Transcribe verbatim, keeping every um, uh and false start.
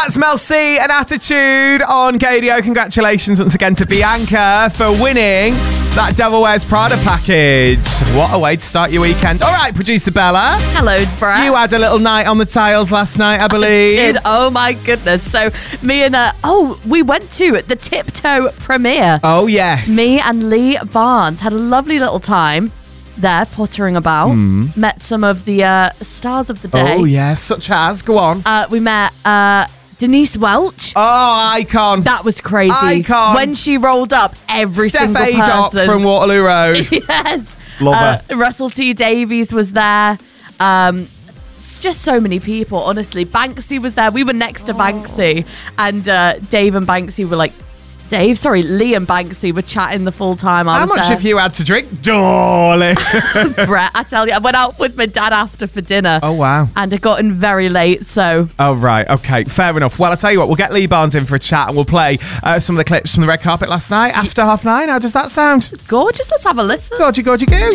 That's Mel C and Attitude on Gadio. Congratulations once again to Bianca for winning that Devil Wears Prada package. What a way to start your weekend. All right, producer Bella. Hello, Brett. You had a little night on the tiles last night, I believe. I did. Oh, my goodness. So me and, uh, oh, we went to the Tiptoe premiere. Oh, yes. Me and Lee Barnes had a lovely little time there, pottering about. Mm. Met some of the uh, stars of the day. Oh, yes, such as. Go on. Uh, we met uh, Denise Welch. Oh, icon. That was crazy. Icon. When she rolled up, every Steph single Aydock person. from Waterloo Road. Yes. Love uh, her. Russell T Davies was there. Um, it's just so many people, honestly. Banksy was there. We were next to Banksy. And uh, Dave and Banksy were like, Dave, sorry, Lee and Banksy were chatting the full time I How was much there. have you had to drink, darling? Brett, I tell you, I went out with my dad after for dinner. Oh, wow. And it got in very late, so... Oh, right. Okay, fair enough. Well, I'll tell you what, we'll get Lee Barnes in for a chat and we'll play uh, some of the clips from the red carpet last night after half nine. How does that sound? Gorgeous, let's have a listen. Gorgy, gorgy, goo.